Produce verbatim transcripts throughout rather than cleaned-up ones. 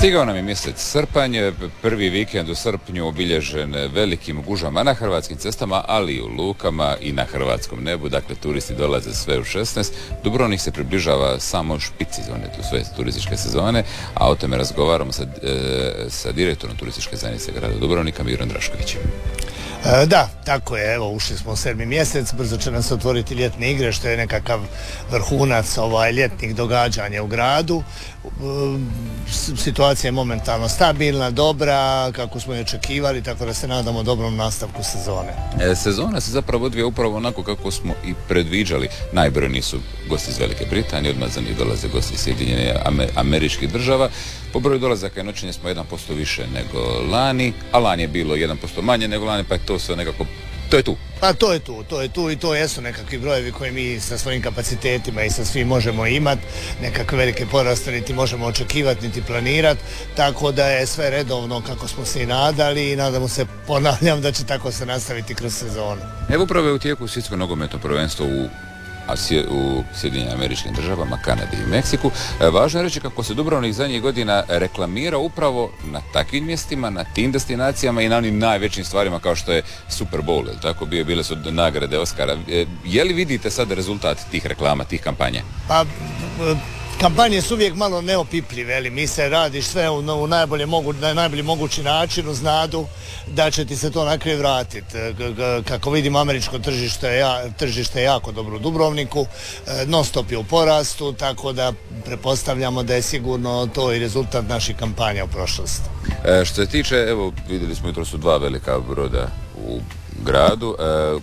Stigao nam je mjesec srpanj, prvi vikend u srpnju obilježen velikim gužvama na hrvatskim cestama, ali i u lukama i na hrvatskom nebu. Dakle, turisti dolaze sve u šesnaest. Dubrovnik se približava samo špici one tu svoje turističke sezone, a o tome razgovaramo sa, e, sa direktorom turističke zajednice grada Dubrovnika, Mirom Draškovićem. E, da, tako je, evo ušli smo u sedmi mjesec, brzo će nam se otvoriti ljetne igre, što je nekakav vrhunac ovaj, ljetnih događanja u gradu. E, situacija je momentalno stabilna, dobra, kako smo i očekivali, tako da se nadamo dobrom nastavku sezone. E, sezona se zapravo odvija upravo onako kako smo i predviđali. Najbrojniji su gosti iz Velike Britanije, odmah za njih dolaze gosti iz Sjedinjenih Američkih Država. Po broju dolazaka i noćenja smo jedan posto više nego lani, a lani je bilo jedan posto manje nego lani, pa je to sve nekako, to je tu. Pa to je tu, to je tu i to jesu nekakvi brojevi koje mi sa svojim kapacitetima i sa svim možemo imati, nekakve velike poraste niti možemo očekivati niti planirati, tako da je sve redovno kako smo se i nadali i nadamo se, ponavljam, da će tako se nastaviti kroz sezonu. Evo upravo je u tijeku svjetsko nogometno prvenstvo u a u Sjedinjenim Američkim Državama, Kanadi i Meksiku. E, važno je reći kako se Dubrovnik zadnjih godina reklamira upravo na takvim mjestima, na tim destinacijama i na onim najvećim stvarima kao što je Super Bowl, ili tako, bio, bile su nagrade Oscara. E, je li vidite sad rezultat tih reklama, tih kampanja? Pa, kampanje su uvijek malo neopipljive, ali mi se radiš sve u, u najbolje mogu, na najbolji mogući način uz nadu da će ti se to na kraju vratiti. Kako vidimo, američko tržište je, ja, tržište je jako dobro u Dubrovniku, non stop je u porastu, tako da pretpostavljamo da je sigurno to i rezultat naših kampanja u prošlosti. E, što se tiče, evo vidjeli smo jutro su dva velika broda u gradu, e,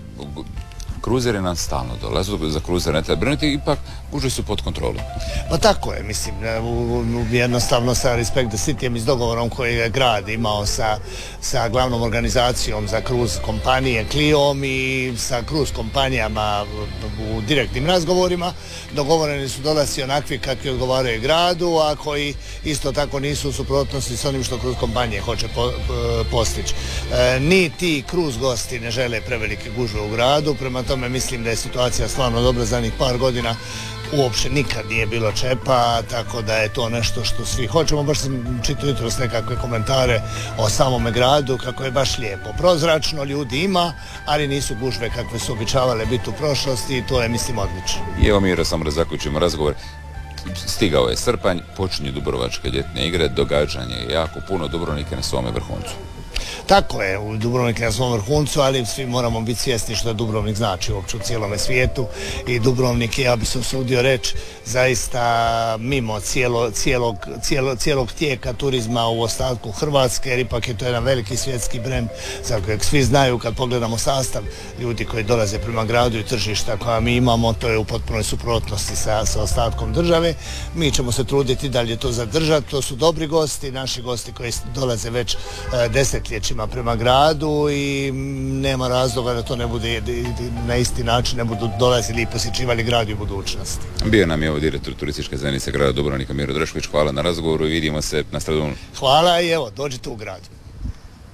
kruzeri nam stalno dolaze, za kruzere ne treba brinuti, ipak gužve su pod kontrolom. Pa tako je, mislim, jednostavno sa Respect the Cityjem i s dogovorom koji je grad imao sa, sa glavnom organizacijom za kruz kompanije Cliom i sa kruz kompanijama u direktnim razgovorima, dogovoreni su dolasci onakvi kakvi odgovaraju gradu, a koji isto tako nisu u suprotnosti s onim što kruz kompanije hoće po, postići. E, ni ti kruz gosti ne žele prevelike gužve u gradu, prema tome mislim da je situacija stvarno dobra zadnjih par godina. Uopće nikad nije bilo čepa, tako da je to nešto što svi hoćemo. Baš sam čitao jutros nekakve komentare o samome gradu, kako je baš lijepo. Prozračno, ljudi ima, ali nisu gužve kakve su običavale biti u prošlosti i to je, mislim, odlično. I evo, Miro, samo da zaključimo razgovor. Stigao je srpanj, počinju Dubrovačke ljetne igre, događanje je jako puno, Dubrovnik je na svome vrhuncu. Tako je, u Dubrovnik je na svom vrhuncu, ali svi moramo biti svjesni što Dubrovnik znači uopće u cijelome svijetu i Dubrovnik je, ja bi se usudio reći, zaista mimo cijelo, cijelog, cijelo, cijelog tijeka turizma u ostatku Hrvatske, jer ipak je to jedan veliki svjetski brend za kojeg svi znaju. Kad pogledamo sastav ljudi koji dolaze prema gradu i tržišta koja mi imamo, to je u potpunoj suprotnosti sa, sa ostatkom države. Mi ćemo se truditi dalje to zadržati, to su dobri gosti, naši gosti koji dolaze već e, desetljećima prema gradu i nema razloga da to ne bude na isti način, ne budu dolazili i posjećivali grad u budućnosti. Bio nam je ovo direktor turističke zajednice grada Dubrovnika, Miro Drašković. Hvala na razgovoru i vidimo se na Stradunu. Hvala i evo, dođite u grad.